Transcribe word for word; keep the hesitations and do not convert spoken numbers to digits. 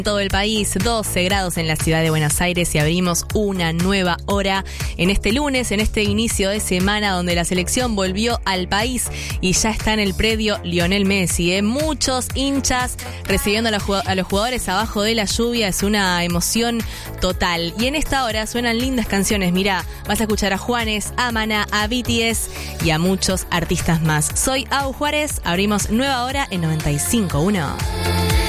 Todo el país, doce grados en la ciudad de Buenos Aires y abrimos una nueva hora en este lunes, en este inicio de semana donde la selección volvió al país y ya está en el predio Lionel Messi. ¿eh? Muchos hinchas recibiendo a los, a los jugadores abajo de la lluvia, es una emoción total. Y en esta hora suenan lindas canciones, mirá, vas a escuchar a Juanes, a Maná, a B T S y a muchos artistas más. Soy Au Juárez, abrimos nueva hora en noventa y cinco punto uno.